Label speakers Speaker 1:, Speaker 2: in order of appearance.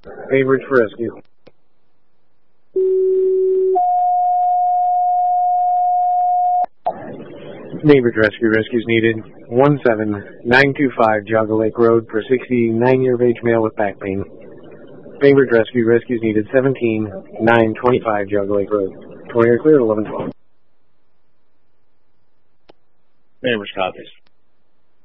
Speaker 1: Bainbridge for rescue. Bainbridge rescue. Rescues needed. 17925 Jogga Lake Road for 69-year of age male with back pain. Bainbridge rescue. Rescues needed. 17925 Jogga Lake Road. 20 are clear at 1112.
Speaker 2: Bainbridge copies.